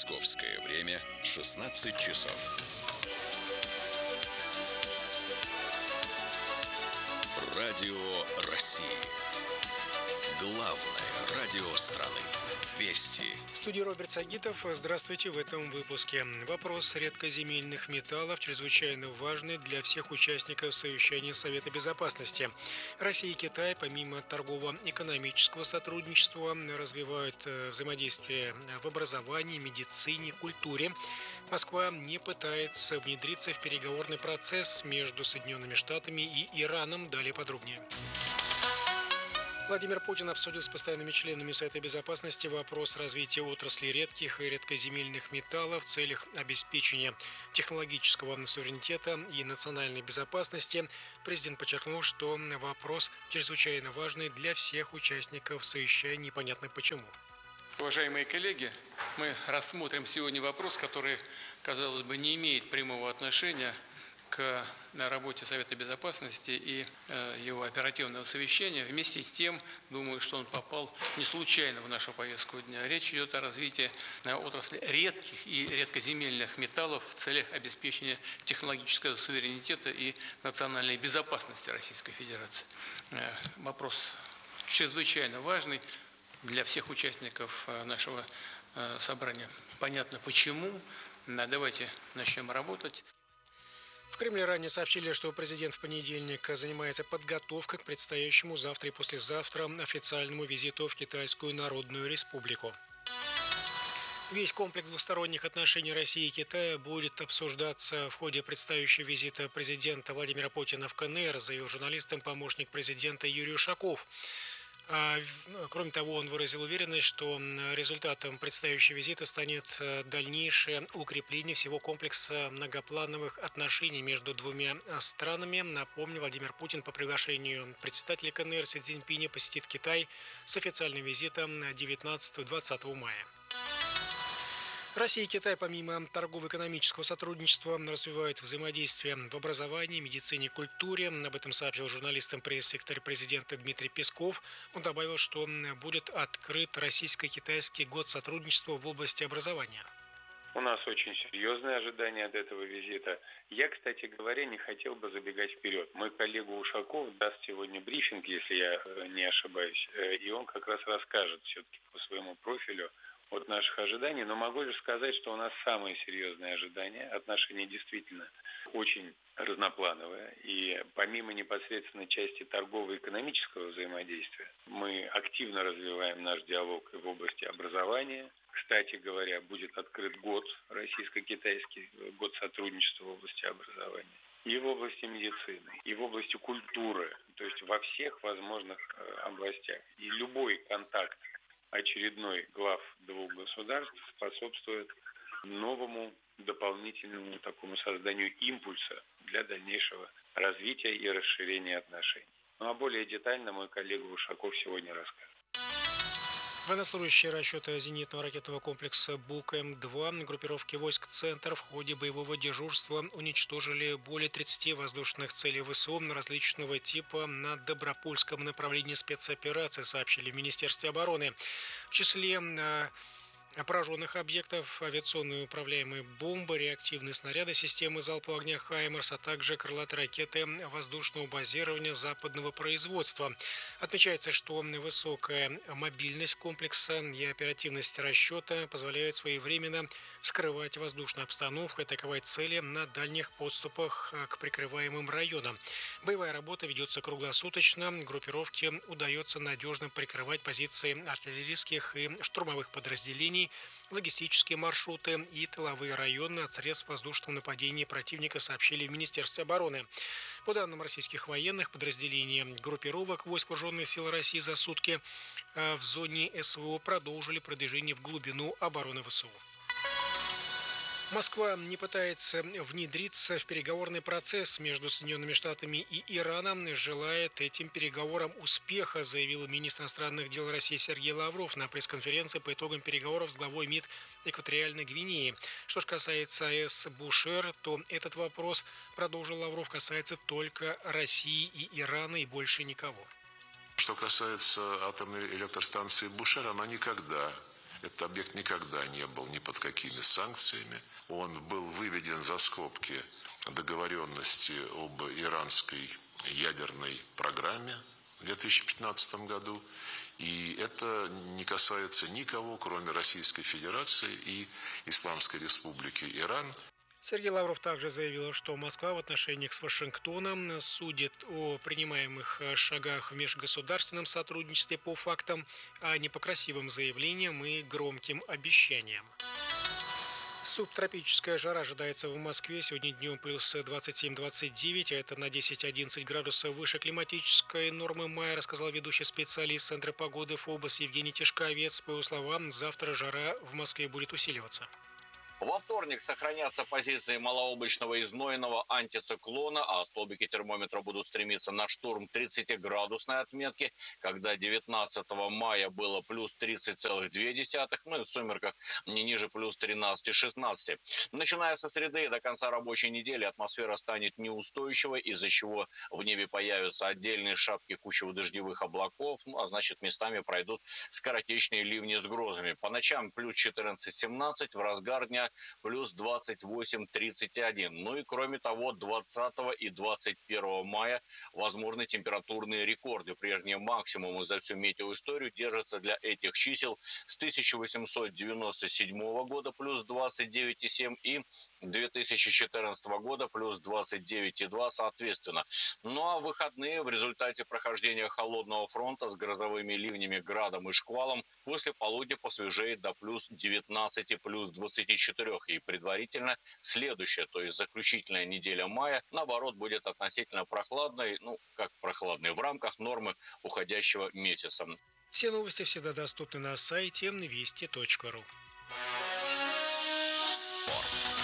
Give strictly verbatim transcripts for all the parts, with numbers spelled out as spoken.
Московское время шестнадцать часов. Радио России. Главное радио страны. Вести. В студии Роберт Сагитов. Здравствуйте в этом выпуске. Вопрос редкоземельных металлов чрезвычайно важный для всех участников совещания Совета Безопасности. Россия и Китай, помимо торгово-экономического сотрудничества, развивают взаимодействие в образовании, медицине, культуре. Москва не пытается внедриться в переговорный процесс между Соединенными Штатами и Ираном. Далее подробнее. Владимир Путин обсудил с постоянными членами Совета Безопасности вопрос развития отрасли редких и редкоземельных металлов в целях обеспечения технологического суверенитета и национальной безопасности. Президент подчеркнул, что вопрос чрезвычайно важный для всех участников совещания, непонятно почему. Уважаемые коллеги, мы рассмотрим сегодня вопрос, который, казалось бы, не имеет прямого отношения к работе Совета Безопасности и э, его оперативного совещания. Вместе с тем, думаю, что он попал не случайно в нашу повестку дня. Речь идет о развитии э, отрасли редких и редкоземельных металлов в целях обеспечения технологического суверенитета и национальной безопасности Российской Федерации. Э, вопрос чрезвычайно важный для всех участников э, нашего э, собрания. Понятно почему. Да, давайте начнем работать. В Кремле ранее сообщили, что президент в понедельник занимается подготовкой к предстоящему завтра и послезавтра официальному визиту в Китайскую Народную Республику. Весь комплекс двусторонних отношений России и Китая будет обсуждаться в ходе предстоящего визита президента Владимира Путина в КНР, заявил журналистам помощник президента Юрий Ушаков. А, кроме того, он выразил уверенность, что результатом предстоящего визита станет дальнейшее укрепление всего комплекса многоплановых отношений между двумя странами. Напомню, Владимир Путин по приглашению председателя КНР Си Цзиньпиня посетит Китай с официальным визитом девятнадцатого-двадцатого мая. Россия и Китай, помимо торгово-экономического сотрудничества, развивают взаимодействие в образовании, медицине и культуре. Об этом сообщил журналистам пресс-секретарь президента Дмитрий Песков. Он добавил, что будет открыт российско-китайский год сотрудничества в области образования. У нас очень серьезные ожидания от этого визита. Я, кстати говоря, не хотел бы забегать вперед. Мой коллега Ушаков даст сегодня брифинг, если я не ошибаюсь, и он как раз расскажет все-таки по своему профилю от наших ожиданий, но могу лишь сказать, что у нас самые серьезные ожидания. Отношения действительно очень разноплановые. И помимо непосредственной части торгово-экономического взаимодействия, мы активно развиваем наш диалог и в области образования. Кстати говоря, будет открыт год, российско-китайский год сотрудничества в области образования. И в области медицины, и в области культуры. То есть во всех возможных областях. И любой контакт очередной глав двух государств способствует новому дополнительному такому созданию импульса для дальнейшего развития и расширения отношений. Ну а более детально мой коллега Ушаков сегодня расскажет. Военнослужащие расчета зенитного ракетного комплекса Бук-М два группировки войск «Центр» в ходе боевого дежурства уничтожили более тридцати воздушных целей ВСУ различного типа на Добропольском направлении спецоперации, сообщили в Министерстве обороны. В числе пораженных объектов авиационные управляемые бомбы, реактивные снаряды системы залпового огня «Хаймерс», а также крылатые ракеты воздушного базирования западного производства. Отмечается, что высокая мобильность комплекса и оперативность расчета позволяют своевременно вскрывать воздушную обстановку и атаковать цели на дальних подступах к прикрываемым районам. Боевая работа ведется круглосуточно. Группировке удается надежно прикрывать позиции артиллерийских и штурмовых подразделений, логистические маршруты и тыловые районы от средств воздушного нападения противника, сообщили в Министерстве обороны. По данным российских военных, подразделения группировок войск Вооруженных сил России за сутки в зоне СВО продолжили продвижение в глубину обороны ВСУ. Москва не пытается внедриться в переговорный процесс между Соединенными Штатами и Ираном, желает этим переговорам успеха, заявил министр иностранных дел России Сергей Лавров на пресс-конференции по итогам переговоров с главой МИД Экваториальной Гвинеи. Что же касается АЭС Бушер, то этот вопрос, продолжил Лавров, касается только России и Ирана и больше никого. Что касается атомной электростанции Бушер, она никогда Этот объект никогда не был ни под какими санкциями. Он был выведен за скобки договоренности об иранской ядерной программе в две тысячи пятнадцатом году. И это не касается никого, кроме Российской Федерации и Исламской Республики Иран. Сергей Лавров также заявил, что Москва в отношениях с Вашингтоном судит о принимаемых шагах в межгосударственном сотрудничестве по фактам, а не по красивым заявлениям и громким обещаниям. Субтропическая жара ожидается в Москве. Сегодня днем плюс двадцать семь - двадцать девять, а это на десять-одиннадцать градусов выше климатической нормы мая, рассказал ведущий специалист Центра погоды ФОБОС Евгений Тишковец. По его словам, завтра жара в Москве будет усиливаться. Во вторник сохранятся позиции малооблачного и знойного антициклона, а столбики термометра будут стремиться на штурм тридцатиградусной отметки, когда девятнадцатого мая было плюс тридцать целых две десятых, ну и в сумерках не ниже плюс тринадцати - шестнадцати. Начиная со среды до конца рабочей недели атмосфера станет неустойчивой, из-за чего в небе появятся отдельные шапки кучево-дождевых облаков, ну а значит местами пройдут скоротечные ливни с грозами. По ночам плюс четырнадцать - семнадцать, в разгар дня плюс двадцать восемь - тридцать один. Ну и кроме того, двадцатого и двадцать первого мая возможны температурные рекорды. Прежние максимумы за всю метеоисторию держатся для этих чисел с тысяча восемьсот девяносто седьмого года плюс двадцать девять и семь и две тысячи четырнадцатого года плюс двадцать девять и два соответственно. Ну а в выходные в результате прохождения холодного фронта с грозовыми ливнями, градом и шквалом после полудня посвежеет до плюс девятнадцати, плюс двадцати четырёх. И предварительно следующая, то есть заключительная неделя мая, наоборот, будет относительно прохладной, ну, как прохладной, в рамках нормы уходящего месяца. Все новости всегда доступны на сайте вести точка ру. Спорт.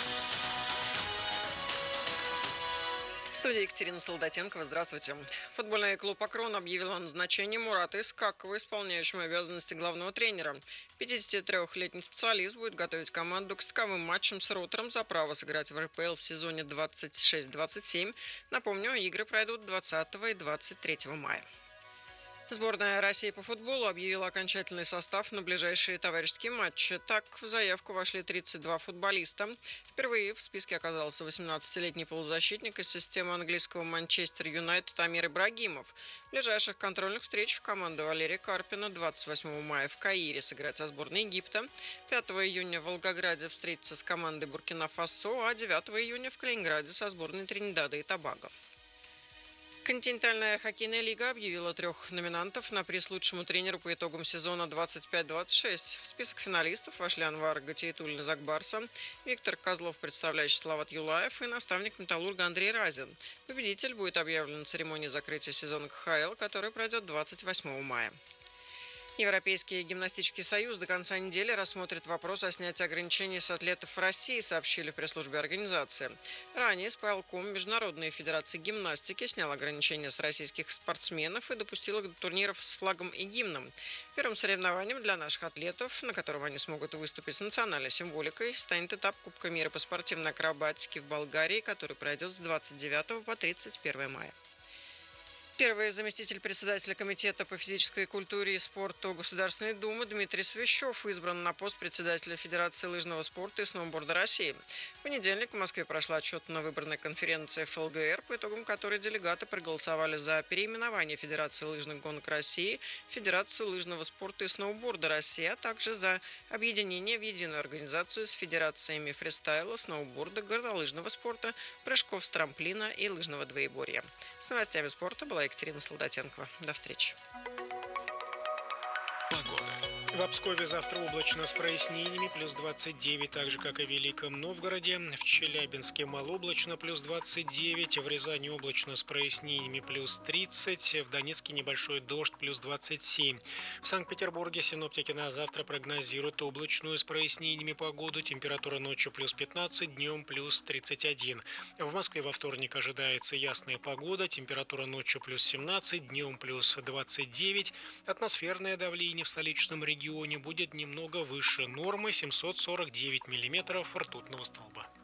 В студии Екатерина Солдатенкова. Здравствуйте. Футбольный клуб «Акрон» объявил о назначении Мурата Искакова исполняющим обязанности главного тренера. пятидесятитрёхлетний специалист будет готовить команду к стыковым матчам с «Ротором» за право сыграть в эр пэ эл в сезоне двадцать шесть двадцать семь. Напомню, игры пройдут двадцатого и двадцать третьего мая. Сборная России по футболу объявила окончательный состав на ближайшие товарищеские матчи. Так, в заявку вошли тридцать два футболиста. Впервые в списке оказался восемнадцатилетний полузащитник из системы английского Манчестер Юнайтед Амир Ибрагимов. В ближайших контрольных встречах команда Валерия Карпина двадцать восьмого мая в Каире сыграет со сборной Египта, пятого июня в Волгограде встретится с командой Буркина-Фасо, а девятого июня в Калининграде со сборной Тринидада и Тобаго. Континентальная хоккейная лига объявила трех номинантов на приз лучшему тренеру по итогам сезона двадцать пять двадцать шесть. В список финалистов вошли Анвар Гатиетуллин из Акбарса, Виктор Козлов, представляющий Слават Юлаев, и наставник «Металлурга» Андрей Разин. Победитель будет объявлен на церемонии закрытия сезона ка ха эл, которая пройдет двадцать восьмого мая. Европейский гимнастический союз до конца недели рассмотрит вопрос о снятии ограничений с атлетов в России, сообщили в пресс-службе организации. Ранее СПЛКом Международной федерации гимнастики снял ограничения с российских спортсменов и допустил их до турниров с флагом и гимном. Первым соревнованием для наших атлетов, на котором они смогут выступить с национальной символикой, станет этап Кубка мира по спортивной акробатике в Болгарии, который пройдет с двадцать девятого по тридцать первое мая. Первый заместитель председателя Комитета по физической культуре и спорту Государственной Думы Дмитрий Свящев избран на пост председателя Федерации лыжного спорта и сноуборда России. В понедельник в Москве прошла отчетно-выборная конференция эф эл гэ эр, по итогам которой делегаты проголосовали за переименование Федерации лыжных гонок России в Федерацию лыжного спорта и сноуборда России, а также за объединение в единую организацию с федерациями фристайла, сноуборда, горнолыжного спорта, прыжков с трамплина и лыжного двоеборья. С новостями спорта была Екатерина Солдатенкова. До встречи. Погода. В Пскове завтра облачно с прояснениями, плюс двадцать девять, так же, как и в Великом Новгороде. В Челябинске малооблачно, плюс двадцать девять. В Рязани облачно с прояснениями, плюс тридцать. В Донецке небольшой дождь, плюс двадцать семь. В Санкт-Петербурге синоптики на завтра прогнозируют облачную с прояснениями погоду. Температура ночью плюс пятнадцать, днем плюс тридцать один. В Москве во вторник ожидается ясная погода. Температура ночью плюс семнадцать, днем плюс двадцать девять. Атмосферное давление в столичном регионе будет немного выше нормы — семьсот сорок девять миллиметров ртутного столба.